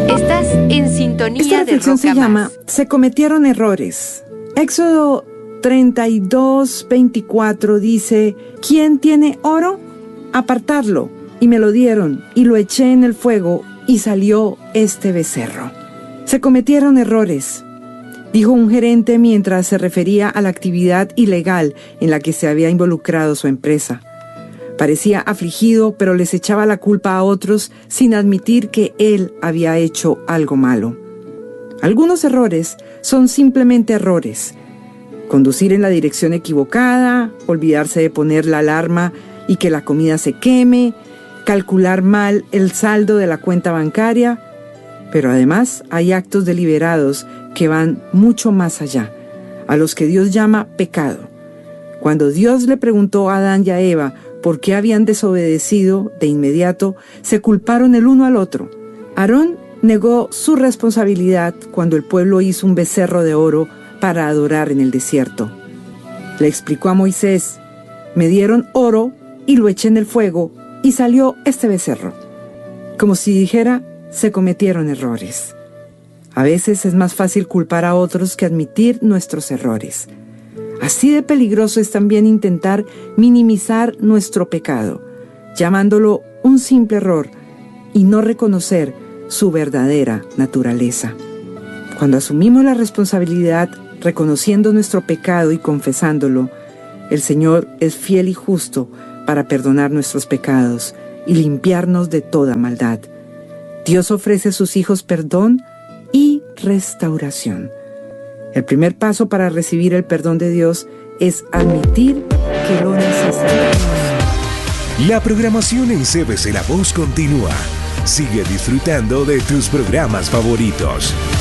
Estás en sintonía Esta de reflexión se Roca llama Más. Se cometieron errores. Éxodo 32:24 dice: ¿Quién tiene oro? Apartadlo. Y me lo dieron, y lo eché en el fuego, y salió este becerro. Se cometieron errores, dijo un gerente mientras se refería a la actividad ilegal en la que se había involucrado su empresa. Parecía afligido, pero les echaba la culpa a otros sin admitir que él había hecho algo malo. Algunos errores son simplemente errores. Conducir en la dirección equivocada, olvidarse de poner la alarma y que la comida se queme, calcular mal el saldo de la cuenta bancaria. Pero además hay actos deliberados que van mucho más allá, a los que Dios llama pecado. Cuando Dios le preguntó a Adán y a Eva por qué habían desobedecido, de inmediato se culparon el uno al otro. Aarón negó su responsabilidad cuando el pueblo hizo un becerro de oro para adorar en el desierto. Le explicó a Moisés: me dieron oro y lo eché en el fuego y salió este becerro. Como si dijera, se cometieron errores. A veces es más fácil culpar a otros que admitir nuestros errores. Así de peligroso es también intentar minimizar nuestro pecado, llamándolo un simple error y no reconocer su verdadera naturaleza. Cuando asumimos la responsabilidad, reconociendo nuestro pecado y confesándolo, el Señor es fiel y justo para perdonar nuestros pecados y limpiarnos de toda maldad. Dios ofrece a sus hijos perdón y restauración. El primer paso para recibir el perdón de Dios es admitir que lo necesitamos. La programación en CBC La Voz continúa. Sigue disfrutando de tus programas favoritos.